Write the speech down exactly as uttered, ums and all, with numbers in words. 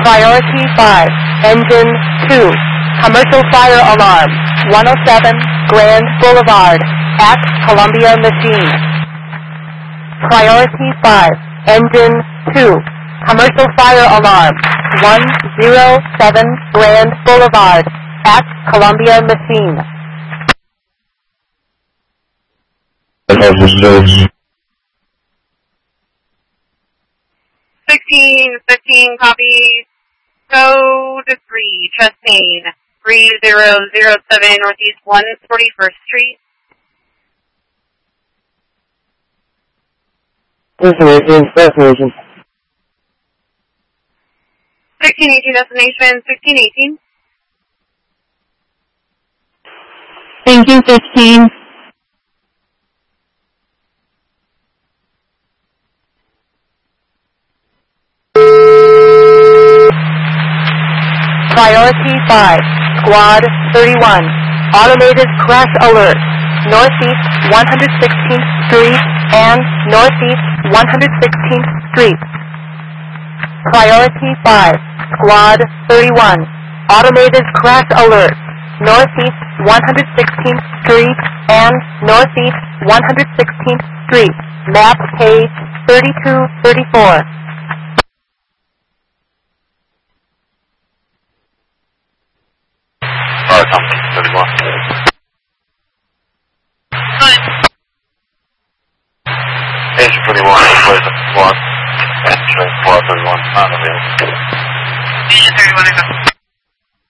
Priority five, Engine two, Commercial Fire Alarm, one oh seven Grand Boulevard, at Columbia Machine. Priority five, Engine two, Commercial Fire Alarm, one oh seven Grand Boulevard, at Columbia Machine. sixteen fifteen, copy. Code three, Chastain, three zero zero seven Northeast one forty-first Street. Destination, destination. sixteen eighteen destination, sixteen eighteen. Thank you, sixteen. Priority five, Squad thirty-one, Automated Crash Alert, Northeast one hundred sixteenth Street and Northeast one hundred sixteenth Street. Priority five, Squad thirty-one, Automated Crash Alert, Northeast one hundred sixteenth Street and Northeast one hundred sixteenth Street, map page thirty-two thirty-four. Alright, company, thirty-one. Engine thirty-one, place at squad. Engine squad thirty-one, not available. Engine thirty-one, I got